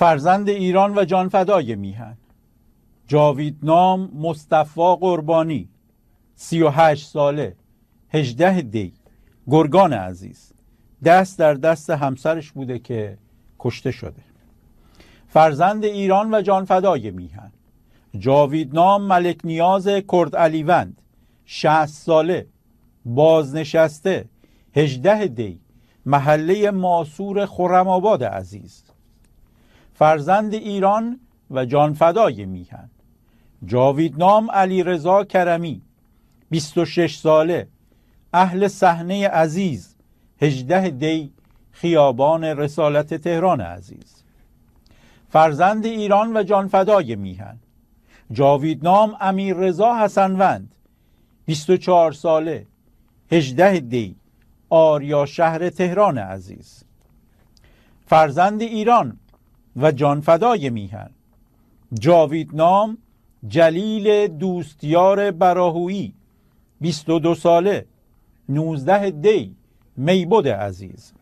فرزند ایران و جانفدای میهن جاویدنام مصطفی قربانی 38 ساله 18 دی گرگان عزیز دست در دست همسرش بوده که کشته شده. فرزند ایران و جانفدای میهن جاویدنام ملک نیاز کرد علیوند 60 ساله بازنشسته 18 دی محله ماسور خرم‌آباد عزیز. فرزند ایران و جانفدای میهن جاویدنام علیرضا کرمی 26 ساله اهل صحنه عزیز 18 دی خیابان رسالت تهران عزیز. فرزند ایران و جانفدای میهن جاویدنام امیررضا حسنوند 24 ساله 18 دی آریا شهر تهران عزیز. فرزند ایران و جانفدای میهن جاویدنام جلیل دوستیار براهویی 22 ساله 19 دی میبد عزیز.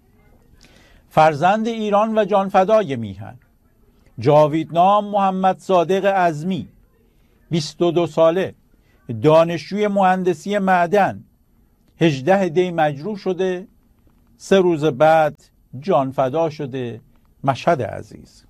فرزند ایران و جانفدای میهن جاویدنام محمد صادق عزمی 22 ساله دانشجوی مهندسی معدن 18 دی مجروح شده 3 روز بعد جانفدا شده مشهد عزیز.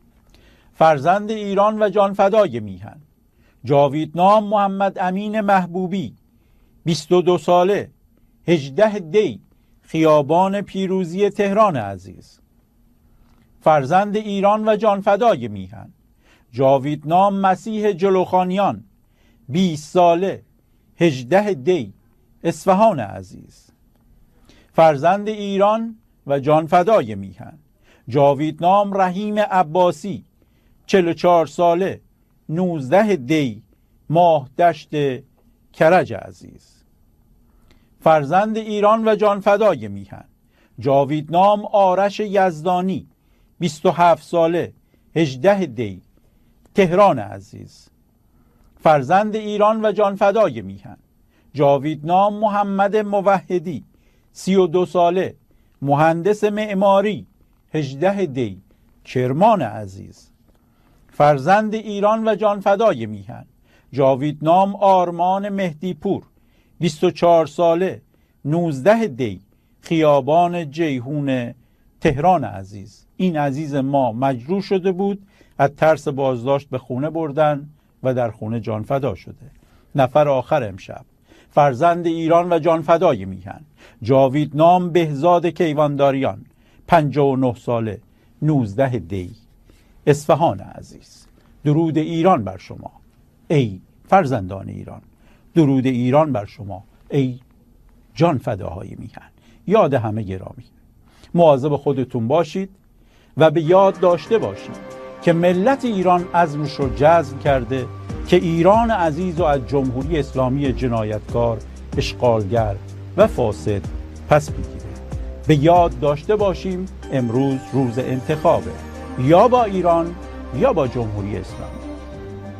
فرزند ایران و جانفدای میهن جاویدنام محمد امین محبوبی 22 ساله 18 دی خیابان پیروزی تهران عزیز. فرزند ایران و جانفدای میهن جاویدنام مسیح جلوخانیان 20 ساله 18 دی اصفهان عزیز. فرزند ایران و جانفدای میهن جاویدنام رحیم عباسی 44 ساله 19 دی ماهدشت کرج عزیز. فرزند ایران و جانفدای میهن جاویدنام آرش یزدانی 27 ساله 18 دی تهران عزیز. فرزند ایران و جانفدای میهن جاویدنام محمد موحدی 32 ساله مهندس معماری 18 دی کرمان عزیز. فرزند ایران و جانفدای میهن جاویدنام آرمان مهدیپور 24 ساله 19 دی خیابان جیهون تهران عزیز. این عزیز ما مجروح شده بود، از ترس بازداشت به خونه بردن و در خونه جانفدا شده. نفر آخر امشب فرزند ایران و جانفدای میهن جاویدنام بهزاد کیوانداریان 59 ساله 19 دی اصفهان عزیز. درود ایران بر شما ای فرزندان ایران، درود ایران بر شما ای جانفداهای میهن. یاد همه گرامی، مواظب خودتون باشید و به یاد داشته باشید که ملت ایران عزمش رو جزم کرده که ایران عزیز و از جمهوری اسلامی جنایتکار، اشغالگر و فاسد پس بگیره. به یاد داشته باشیم امروز روز انتخابه، یا با ایران یا با جمهوری اسلامی.